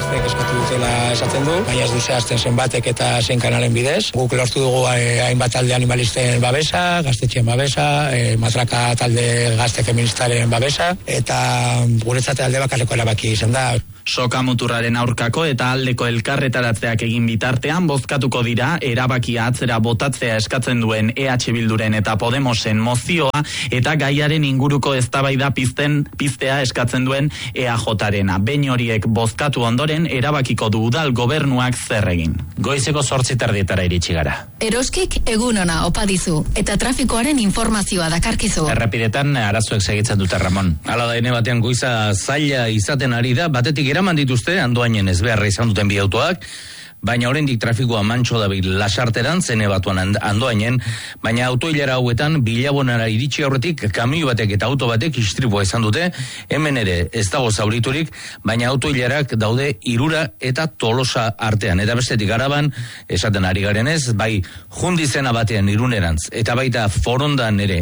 eskatu dutela esaten du, baina ez du zehazten zenbatek eta zein kanalen bidez. Guk lortu dugu hainbat talde animalisten babesa, gaztetxeen babesa, matraka talde gazte feministaren babesa, eta guretzat alde bakarreko erabaki izan da. Soka muturraren aurkako eta aldeko elkarretaratzeak egin bitartean bozkatuko dira erabakia atzera botatzea eskatzen duen EH Bilduren eta Podemosen mozioa eta gaiaren inguruko eztabaida piztea eskatzen duen EAJarena. Behin horiek bozkatu ondoren erabakiko du udal gobernuak zer egin. Goizeko 8:30 iritsi gara. Eroskik egun ona opa dizu eta trafikoaren informazioa dakarkizu. Errepidetan arazoek segitzen dute, Ramon. Hala da, ene batean goiza zaila izaten ari da, batetik eraman dituzte, Andoainen ezbeharra izan duten bi autoak, baina oraindik trafikoa mantso dabil Lasarteran, Zene Batuan Andoainen, baina autoilara hauetan Bilabonara iritsi aurretik kamioi batek eta auto batek istripua izan dute, hemen ere ez dago zauriturik, baina autoilarak daude Irura eta Tolosa artean, eta bestetik Araban, esaten ari garenez, bai Jundizena batean Irunerantz, eta baita Forondan ere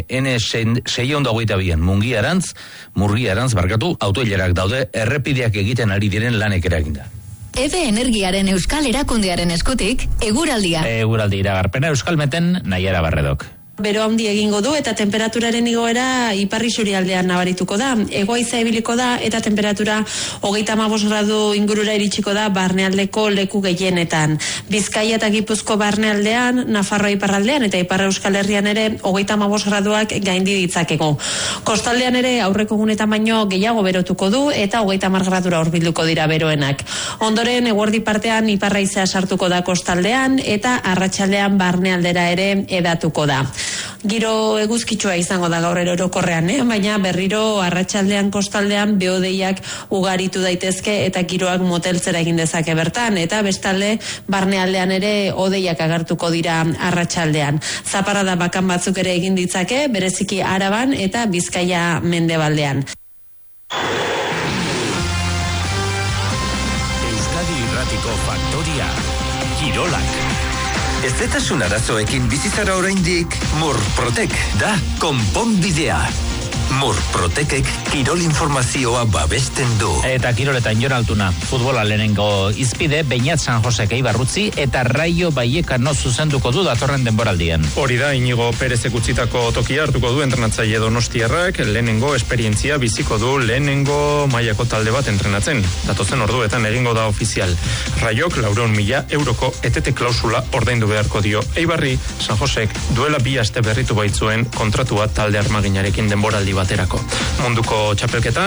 N622 Murgiarantz, autoilarak daude errepideak egiten ari diren lanek eraginda. EVE Energiaren Euskal Erakundearen eskutik, eguraldia. Eguraldi iragarpena Euskalmeten Naiara Barredok. Bero handi egingo du eta temperaturaren igoera ipar isurialdean nabarituko da. Hego-haiza ibiliko da eta temperatura 35 gradu ingurura iritsiko da barnealdeko leku gehienetan. Bizkaia eta Gipuzko barnealdean, Nafarroa iparraldean eta Ipar Euskal Herrian ere 35 graduak gaindi ditzakegu. Kostaldean ere aurreko egunetan baino gehiago berotuko du eta 30 gradura hurbilduko dira beroenak. Ondoren eguerdi partean ipar-haizea sartuko da kostaldean eta arratsaldean barnealdera ere edatuko da. Giro eguzkitsua izango da gaur orokorrean, baina berriro arratsaldean kostaldean behodeiak ugaritu daitezke eta giroak moteltzera egin dezake bertan, eta bestalde barnealdean ere hodeiak agertuko dira arratsaldean. Zaparrada bakan batzuk ere egin ditzake, bereziki Araban eta Bizkaia mendebaldean. Euskadi Irratiko Faktoria, Kirolak. Ezetasun arazoekin bizizara oraindik, Murprotek da konponbidea. Murprotekek kirol informazioa babesten du. Eta kiroletan Jon Altuna, futbola lehenengo izpide, Beñat San Josek Eibarrutzi eta Raio Vallecano zuzenduko du datorren denboraldian. Hori da, Inigo Perezek utzitako tokia hartuko du entrenatzaile donostiarrak, lehenengo esperientzia biziko du lehenengo mailako talde bat entrenatzen. Datozen orduetan egingo da ofizial. Raiok 400.000 euroko etete klausula ordaindu beharko dio Eibarri. San Josek duela 2 aste berritu baitzuen kontratua talde armaginarekin denboraldi baterako. Munduko txapelketa